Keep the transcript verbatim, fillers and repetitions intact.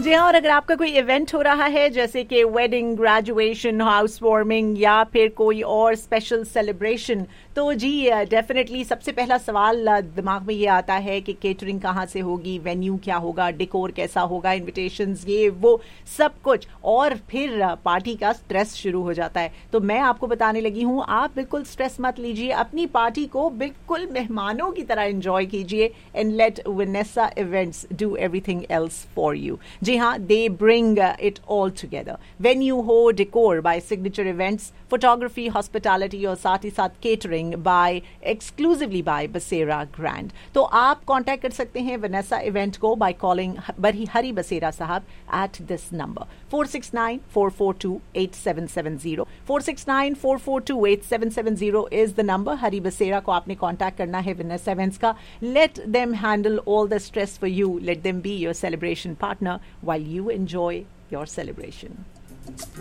जी हाँ, और अगर आपका कोई इवेंट हो रहा है जैसे कि वेडिंग, ग्रेजुएशन, हाउस वार्मिंग या फिर कोई और स्पेशल सेलिब्रेशन, तो जी डेफिनेटली सबसे पहला सवाल दिमाग में ये आता है कि केटरिंग कहाँ से होगी, वेन्यू क्या होगा, डेकोर कैसा होगा, इनविटेशंस, ये वो सब कुछ, और फिर पार्टी का स्ट्रेस शुरू हो जाता है। तो मैं आपको बताने लगी हूँ, आप बिल्कुल स्ट्रेस मत लीजिए, अपनी पार्टी को बिल्कुल मेहमानों की तरह एंजॉय कीजिए and let Vanessa events do everything else for you. जी हाँ, they bring it all together. Venue हो decor bye signature events, photography, hospitality और साथ ही साथ केटरिंग बाय एक्सक्लूसिवली बाय बसेरा ग्रैंड। तो आप कांटेक्ट कर सकते हैं वेनेसा इवेंट को बाय कॉलिंग बरी हरी बसेरा साहब at this number four six nine four four to eight seven seven zero. Four six nine four four to eight seven seven zero is the number. हरी बसेरा को आपने कांटेक्ट करना है Vanessa events का। Let them handle all the stress for you, let them be your celebration partner while you enjoy your celebration.